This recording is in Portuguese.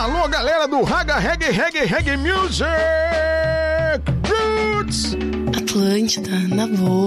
Alô, galera do Raga Reggae Music Roots. Atlântida, na boa.